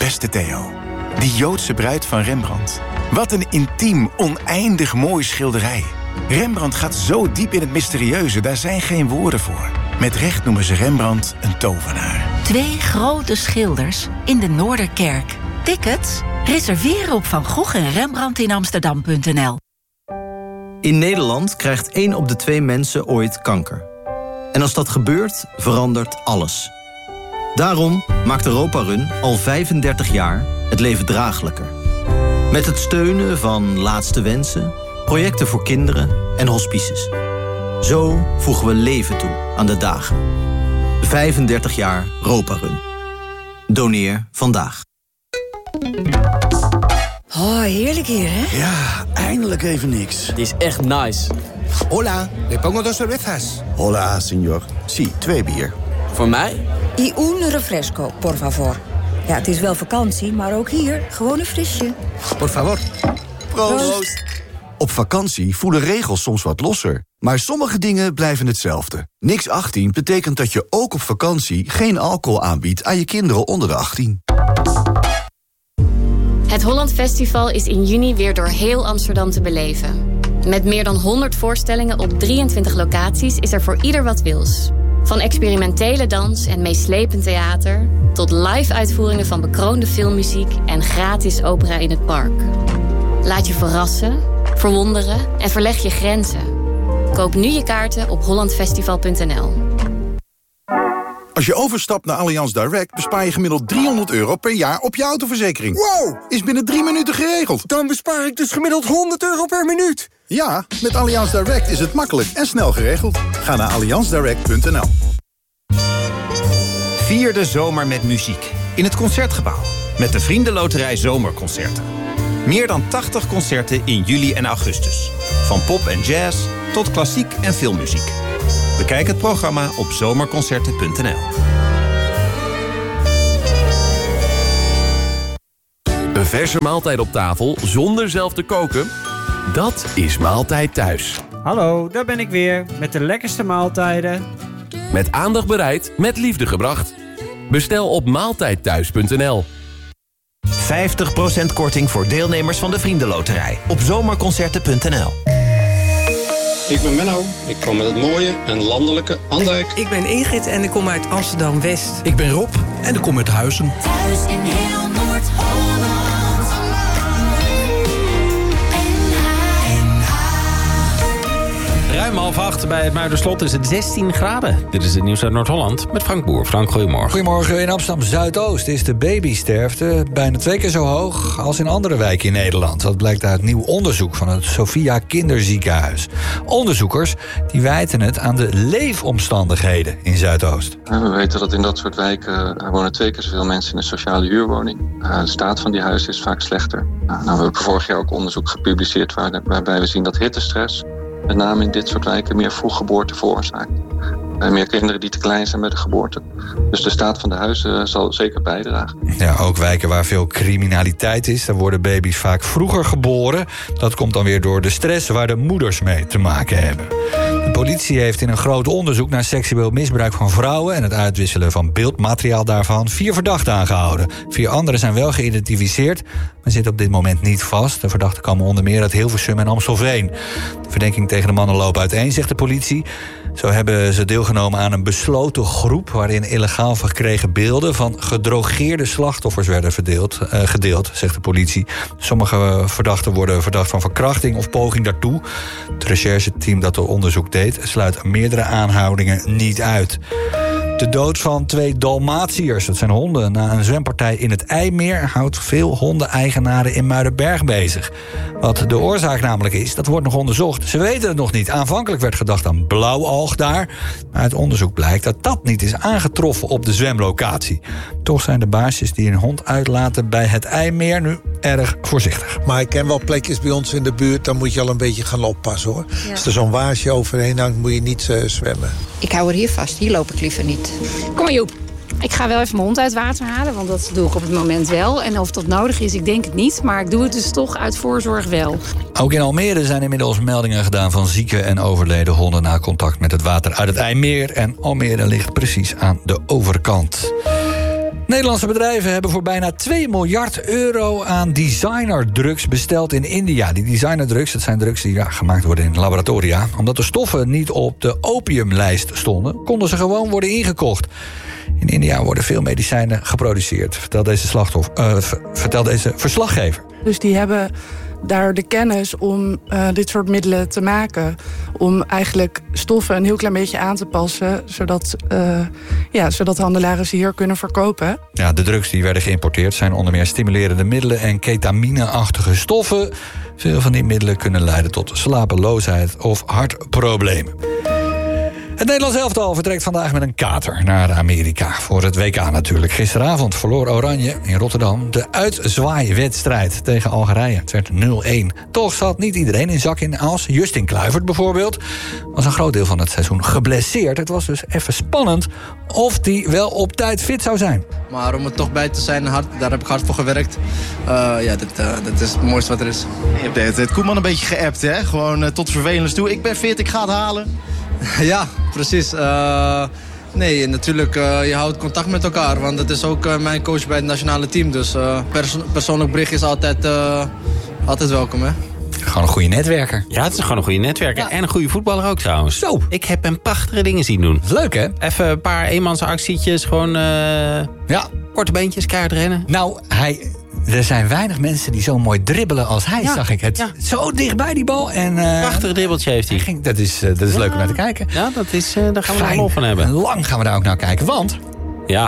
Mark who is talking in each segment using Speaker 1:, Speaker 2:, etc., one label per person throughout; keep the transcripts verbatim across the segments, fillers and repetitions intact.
Speaker 1: Beste Theo, die Joodse bruid van Rembrandt. Wat een intiem, oneindig mooi schilderij. Rembrandt gaat zo diep in het mysterieuze, daar zijn geen woorden voor. Met recht noemen ze Rembrandt een tovenaar.
Speaker 2: Twee grote schilders in de Noorderkerk. Tickets? Reserveren op van Gogh en Rembrandt in Amsterdam punt n l.
Speaker 3: In Nederland krijgt één op de twee mensen ooit kanker. En als dat gebeurt, verandert alles. Daarom maakt Europa Run al vijfendertig jaar het leven draaglijker. Met het steunen van Laatste Wensen, projecten voor kinderen en hospices. Zo voegen we leven toe aan de dagen. vijfendertig jaar Europa Run. Doneer vandaag.
Speaker 4: Oh, heerlijk hier, hè?
Speaker 5: Ja, eindelijk even niks.
Speaker 6: Het is echt nice.
Speaker 7: Hola, le pongo dos cervezas.
Speaker 5: Hola, señor. Sí, twee bier.
Speaker 6: Voor mij?
Speaker 4: Y un refresco, por favor. Ja, het is wel vakantie, maar ook hier gewoon een frisje.
Speaker 7: Por favor.
Speaker 5: Proost. Proost. Op vakantie voelen regels soms wat losser. Maar sommige dingen blijven hetzelfde. Niks achttien betekent dat je ook op vakantie geen alcohol aanbiedt aan je kinderen onder de achttien.
Speaker 8: Het Holland Festival is in juni weer door heel Amsterdam te beleven. Met meer dan honderd voorstellingen op drieëntwintig locaties is er voor ieder wat wils. Van experimentele dans en meeslepend theater tot live-uitvoeringen van bekroonde filmmuziek en gratis opera in het park. Laat je verrassen, verwonderen en verleg je grenzen. Koop nu je kaarten op holland festival punt n l.
Speaker 9: Als je overstapt naar Allianz Direct bespaar je gemiddeld driehonderd euro per jaar op je autoverzekering.
Speaker 7: Wow!
Speaker 9: Is binnen drie minuten geregeld.
Speaker 7: Dan bespaar ik dus gemiddeld honderd euro per minuut.
Speaker 9: Ja, met Allianz Direct is het makkelijk en snel geregeld. Ga naar allianz direct punt n l.
Speaker 10: Vier de zomer met muziek in het Concertgebouw. Met de Vriendenloterij Zomerconcerten. Meer dan tachtig concerten in juli en augustus. Van pop en jazz tot klassiek en filmmuziek. Bekijk het programma op zomerconcerten punt n l.
Speaker 11: Een verse maaltijd op tafel zonder zelf te koken? Dat is Maaltijd Thuis.
Speaker 12: Hallo, daar ben ik weer met de lekkerste maaltijden.
Speaker 11: Met aandacht bereid, met liefde gebracht. Bestel op maaltijd thuis punt n l.
Speaker 10: vijftig procent korting voor deelnemers van de Vriendenloterij op zomerconcerten punt n l.
Speaker 13: Ik ben Menno, ik kom met het mooie en landelijke Andijk.
Speaker 14: Ik ben Ingrid en ik kom uit Amsterdam-West.
Speaker 15: Ik ben Rob en ik kom uit Huizen.
Speaker 16: Thuis in heel Noord-Holland.
Speaker 17: Ruim half acht bij het Muiderslot is het zestien graden. Dit is het nieuws uit Noord-Holland met Frank Boer. Frank, goedemorgen.
Speaker 18: Goedemorgen. In Amsterdam-Zuidoost is de babysterfte bijna twee keer zo hoog als in andere wijken in Nederland. Dat blijkt uit nieuw onderzoek van het Sophia Kinderziekenhuis. Onderzoekers die wijten het aan de leefomstandigheden in Zuidoost.
Speaker 19: We weten dat in dat soort wijken er wonen twee keer zoveel mensen in een sociale huurwoning. De staat van die huizen is vaak slechter. Nou, we hebben vorig jaar ook onderzoek gepubliceerd waar, waarbij we zien dat hittestress met name in dit soort wijken meer vroeggeboorte veroorzaakt. En meer kinderen die te klein zijn met de geboorte. Dus de staat van de huizen zal zeker bijdragen.
Speaker 18: Ja, ook wijken waar veel criminaliteit is, daar worden baby's vaak vroeger geboren. Dat komt dan weer door de stress waar de moeders mee te maken hebben. De politie heeft in een groot onderzoek naar seksueel misbruik van vrouwen en het uitwisselen van beeldmateriaal daarvan vier verdachten aangehouden. Vier anderen zijn wel geïdentificeerd, maar zitten op dit moment niet vast. De verdachten komen onder meer uit Hilversum en Amstelveen. De verdenking tegen de mannen loopt uiteen, zegt de politie. Zo hebben ze deelgenomen aan een besloten groep waarin illegaal verkregen beelden van gedrogeerde slachtoffers werden verdeeld, uh, gedeeld, zegt de politie. Sommige verdachten worden verdacht van verkrachting of poging daartoe. Het rechercheteam dat het onderzoek deed sluit meerdere aanhoudingen niet uit. De dood van twee Dalmatiërs, dat zijn honden, na een zwempartij in het IJmeer houdt veel hondeneigenaren in Muidenberg bezig. Wat de oorzaak namelijk is, dat wordt nog onderzocht. Ze weten het nog niet. Aanvankelijk werd gedacht aan blauwalg daar, maar uit onderzoek blijkt dat dat niet is aangetroffen op de zwemlocatie. Toch zijn de baasjes die een hond uitlaten bij het IJmeer nu erg voorzichtig.
Speaker 20: Maar ik ken wel plekjes bij ons in de buurt, dan moet je al een beetje gaan oppassen, hoor. Ja. Als er zo'n waasje overheen hangt, moet je niet uh, zwemmen.
Speaker 21: Ik hou er hier vast, hier loop ik liever niet.
Speaker 22: Kom maar, Joep. Ik ga wel even mijn hond uit water halen, want dat doe ik op het moment wel. En of dat nodig is, ik denk het niet. Maar ik doe het dus toch uit voorzorg wel.
Speaker 18: Ook in Almere zijn inmiddels meldingen gedaan van zieke en overleden honden na contact met het water uit het IJmeer. En Almere ligt precies aan de overkant. Nederlandse bedrijven hebben voor bijna twee miljard euro aan designerdrugs besteld in India. Die designerdrugs, dat zijn drugs die ja, gemaakt worden in laboratoria. Omdat de stoffen niet op de opiumlijst stonden, konden ze gewoon worden ingekocht. In India worden veel medicijnen geproduceerd, vertelt deze, slachtoffer, uh, vertelt deze verslaggever.
Speaker 1: Dus die hebben daar de kennis om uh, dit soort middelen te maken. Om eigenlijk stoffen een heel klein beetje aan te passen, zodat, uh, ja, zodat handelaren ze hier kunnen verkopen.
Speaker 18: Ja, de drugs die werden geïmporteerd zijn onder meer stimulerende middelen en ketamine-achtige stoffen. Veel van die middelen kunnen leiden tot slapeloosheid of hartproblemen. Het Nederlands elftal vertrekt vandaag met een kater naar Amerika. Voor het W K natuurlijk. Gisteravond verloor Oranje in Rotterdam de uitzwaaiwedstrijd tegen Algerije. Het werd nul een. Toch zat niet iedereen in zak in as. Justin Kluivert bijvoorbeeld was een groot deel van het seizoen geblesseerd. Het was dus even spannend of hij wel op tijd fit zou zijn.
Speaker 2: Maar om er toch bij te zijn, hard, daar heb ik hard voor gewerkt. Uh, ja, dit, uh, dit is het mooiste wat er is.
Speaker 23: Je hebt de hele tijd Koeman een beetje geappt, hè? Gewoon uh, tot vervelens toe. Ik ben fit, ik ga het halen.
Speaker 2: Ja, precies. Uh, nee, natuurlijk, uh, je houdt contact met elkaar. Want het is ook uh, mijn coach bij het nationale team. Dus uh, perso- persoonlijk bericht is altijd, uh, altijd welkom, hè.
Speaker 18: Gewoon een goede netwerker.
Speaker 17: Ja, het is gewoon een goede netwerker. Ja. En een goede voetballer ook trouwens.
Speaker 18: Zo.
Speaker 17: Ik heb hem prachtige dingen zien doen.
Speaker 18: Leuk, hè?
Speaker 17: Even een paar eenmansactietjes. Gewoon uh,
Speaker 18: ja.
Speaker 17: korte beentjes, keihard rennen.
Speaker 18: Nou, hij... Er zijn weinig mensen die zo mooi dribbelen als hij, ja, zag ik het. Ja. Zo dichtbij die bal. En, uh,
Speaker 17: prachtig dribbeltje heeft hij. hij
Speaker 18: ging, dat is, uh, dat is ja. leuk om naar te kijken.
Speaker 17: Ja, dat is, uh, daar gaan we nog lol van hebben.
Speaker 18: En lang gaan we daar ook naar kijken, want...
Speaker 17: Ja.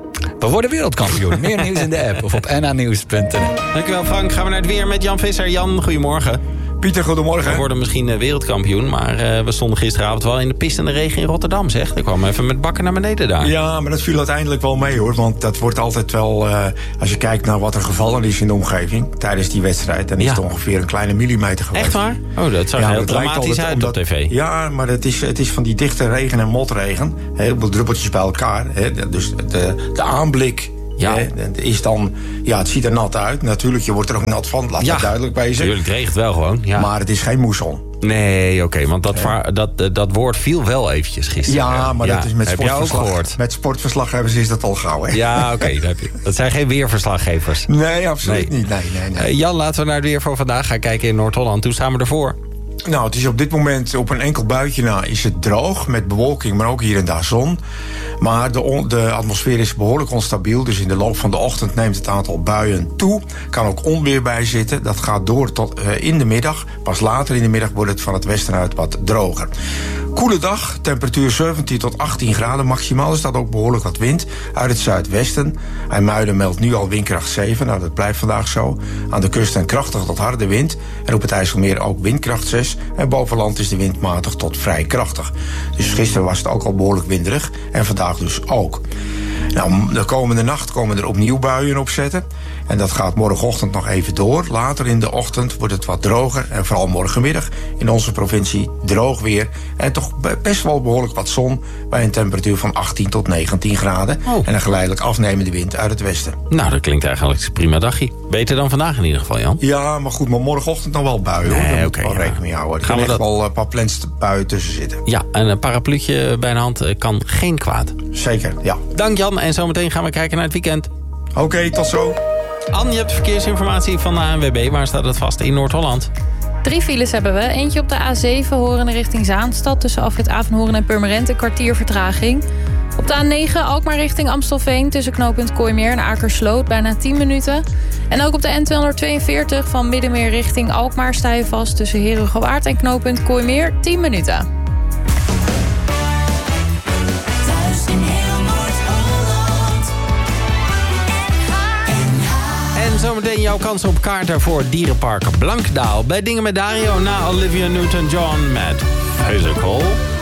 Speaker 18: We worden wereldkampioen. Meer nieuws in de app of op n a nieuws punt n l.
Speaker 17: Dankjewel Frank. Gaan we naar het weer met Jan Visser. Jan, goedemorgen.
Speaker 24: Pieter, goedemorgen.
Speaker 17: We worden misschien uh, wereldkampioen, maar uh, we stonden gisteravond wel in de pistende regen in Rotterdam, zeg. Ik kwam even met bakken naar beneden daar.
Speaker 24: Ja, maar dat viel uiteindelijk wel mee, hoor. Want dat wordt altijd wel, uh, als je kijkt naar wat er gevallen is in de omgeving tijdens die wedstrijd, dan is ja. het ongeveer een kleine millimeter geweest.
Speaker 17: Echt waar? Oh, dat zag ja, heel dramatisch uit omdat, op tv.
Speaker 24: Ja, maar het is, het is van die dichte regen en motregen. Heel veel druppeltjes bij elkaar. Hè, dus de, de aanblik... Ja. He, is dan, ja, het ziet er nat uit. Natuurlijk, je wordt er ook nat van. Laat ja. dat duidelijk bij zijn.
Speaker 17: Natuurlijk, het regent wel gewoon. Ja.
Speaker 24: Maar het is geen moesson.
Speaker 17: Nee, oké, okay, want dat, ja. dat, dat woord viel wel eventjes gisteren.
Speaker 24: Ja, maar ja. dat is met
Speaker 17: heb
Speaker 24: sportverslag.
Speaker 17: Heb je ook gehoord?
Speaker 24: Met sportverslaggevers is dat al gauw, hè?
Speaker 17: Ja, oké, okay, dat, dat zijn geen weerverslaggevers.
Speaker 24: Nee, absoluut nee. niet. Nee, nee, nee.
Speaker 17: Uh, Jan, laten we naar het weer voor vandaag gaan kijken in Noord-Holland. Hoe staan we ervoor?
Speaker 24: Nou, het is op dit moment op een enkel buitje na is het droog met bewolking, maar ook hier en daar zon. Maar de, on, de atmosfeer is behoorlijk onstabiel, dus in de loop van de ochtend neemt het aantal buien toe. Kan ook onweer bij zitten, dat gaat door tot uh, in de middag. Pas later in de middag wordt het van het westen uit wat droger. Koele dag, temperatuur zeventien tot achttien graden maximaal. Er staat ook behoorlijk wat wind uit het zuidwesten. IJmuiden meldt nu al windkracht zeven, nou dat blijft vandaag zo. Aan de kust een krachtig tot harde wind. En op het IJsselmeer ook windkracht zes. En boven land is de wind matig tot vrij krachtig. Dus gisteren was het ook al behoorlijk winderig. En vandaag dus ook. Nou, de komende nacht komen er opnieuw buien opzetten. En dat gaat morgenochtend nog even door. Later in de ochtend wordt het wat droger. En vooral morgenmiddag in onze provincie droog weer. En toch best wel behoorlijk wat zon. Bij een temperatuur van achttien tot negentien graden. Oh. En een geleidelijk afnemende wind uit het westen.
Speaker 17: Nou, dat klinkt eigenlijk een prima dagje. Beter dan vandaag in ieder geval, Jan.
Speaker 24: Ja, maar goed, maar morgenochtend nog wel buien. Nee, Daar okay, moet wel ja. rekening mee houden. Er gaan echt dat... wel een paar plenste buien tussen zitten.
Speaker 17: Ja, en een parapluutje bij de hand kan geen kwaad.
Speaker 24: Zeker, ja.
Speaker 17: Dank Jan. En zometeen gaan we kijken naar het weekend.
Speaker 24: Oké, okay, tot zo.
Speaker 17: Anne, je hebt verkeersinformatie van de A N W B. Waar staat het vast in Noord-Holland?
Speaker 25: Drie files hebben we. Eentje op de A zeven, Horende richting Zaanstad. Tussen afrit Avenhoorn en Purmerend een kwartier vertraging. Op de A negen, Alkmaar richting Amstelveen. Tussen knooppunt Kooimeer en Akersloot bijna tien minuten. En ook op de N tweehonderdtweeënveertig van Middenmeer richting Alkmaar sta je vast. Tussen Herugewaard en knooppunt Kooimeer tien minuten.
Speaker 17: En zometeen jouw kans op kaarten voor Dierenpark Blankdaal. Bij Dingen met Dario na Olivia Newton-John met Physical.